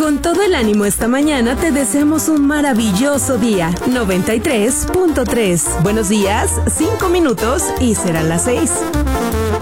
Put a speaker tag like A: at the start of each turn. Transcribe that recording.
A: Con todo el ánimo esta mañana te deseamos un maravilloso día. 93.3. Buenos días, 5 minutos y serán las 6.